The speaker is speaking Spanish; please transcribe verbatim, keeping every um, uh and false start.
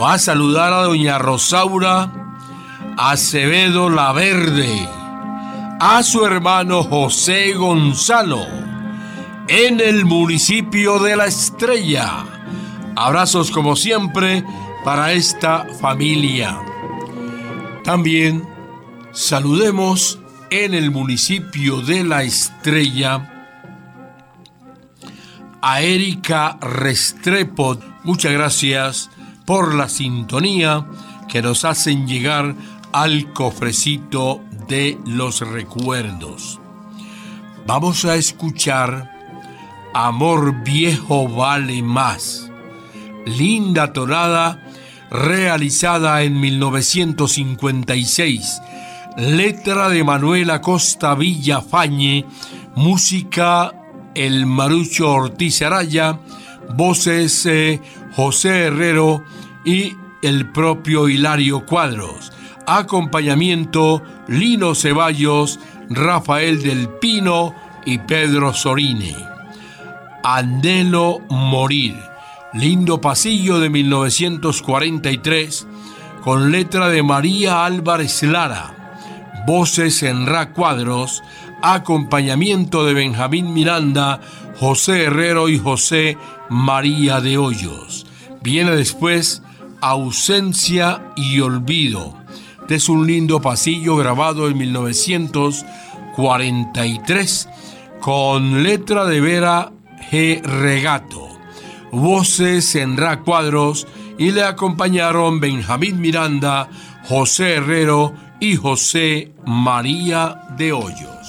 Va a saludar a doña Rosaura Acevedo La Verde, a su hermano José Gonzalo, en el municipio de La Estrella. Abrazos como siempre para esta familia. También saludemos en el municipio de La Estrella a Erika Restrepo. Muchas gracias por la sintonía que nos hacen llegar al cofrecito de los recuerdos. Vamos a escuchar Amor Viejo Vale Más, linda tonada realizada en mil novecientos cincuenta y seis, letra de Manuel Acosta Villafañe, música El Marucho Ortiz Araya, voces eh, José Herrero y el propio Hilario Cuadros, acompañamiento Lino Ceballos, Rafael del Pino y Pedro Sorine. Anhelo Morir, lindo pasillo de mil novecientos cuarenta y tres, con letra de María Álvarez Lara, voces Enra Cuadros, acompañamiento de Benjamín Miranda, José Herrero y José María de Hoyos. Viene después Ausencia y Olvido. Este es un lindo pasillo grabado en mil novecientos cuarenta y tres con letra de Vera G. Regato, voces Enra Cuadros, y le acompañaron Benjamín Miranda, José Herrero y José María de Hoyos.